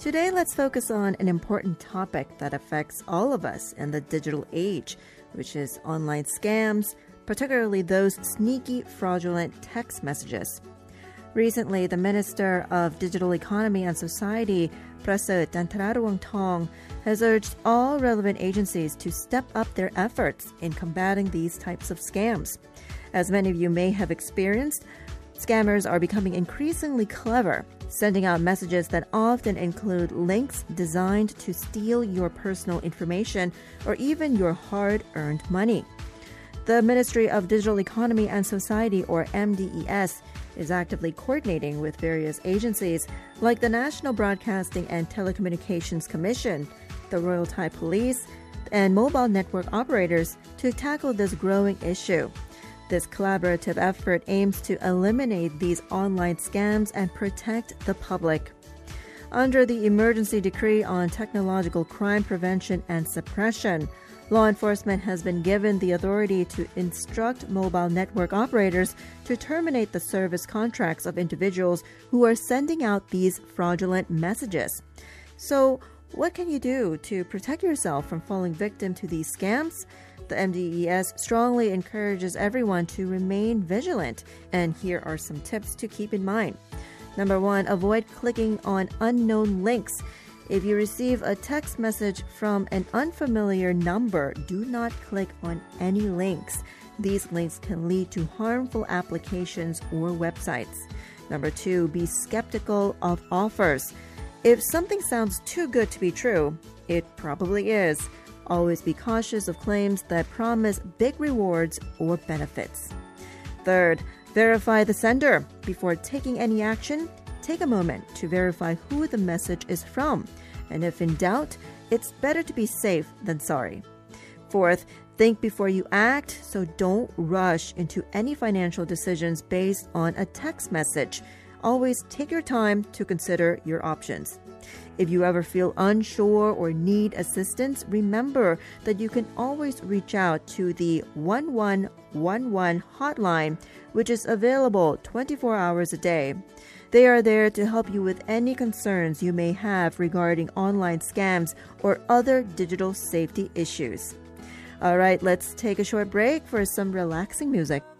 Today, let's focus on an important topic that affects all of us in the digital age, which is online scams, particularly those sneaky, fraudulent text messages. Recently, the Minister of Digital Economy and Society, Prasut Dantaruangtong, has urged all relevant agencies to step up their efforts in combating these types of scams. As many of you may have experienced, scammers are becoming increasingly clever, sending out messages that often include links designed to steal your personal information or even your hard-earned money. The Ministry of Digital Economy and Society, or MDES, is actively coordinating with various agencies like the National Broadcasting and Telecommunications Commission, the Royal Thai Police, and mobile network operators to tackle this growing issue. This collaborative effort aims to eliminate these online scams and protect the public. Under the Emergency Decree on Technological Crime Prevention and Suppression, law enforcement has been given the authority to instruct mobile network operators to terminate the service contracts of individuals who are sending out these fraudulent messages. So, what can you do to protect yourself from falling victim to these scams? The MDES strongly encourages everyone to remain vigilant, and here are some tips to keep in mind. Number 1, avoid clicking on unknown links. If you receive a text message from an unfamiliar number, do not click on any links. These links can lead to harmful applications or websites. Number 2, be skeptical of offers. If something sounds too good to be true, it probably is. Always be cautious of claims that promise big rewards or benefits. Third, verify the sender. Before taking any action, take a moment to verify who the message is from. And if in doubt, it's better to be safe than sorry. Fourth, think before you act, so don't rush into any financial decisions based on a text message. Always take your time to consider your options. If you ever feel unsure or need assistance, remember that you can always reach out to the 1111 hotline, which is available 24 hours a day. They are there to help you with any concerns you may have regarding online scams or other digital safety issues. All right, let's take a short break for some relaxing music.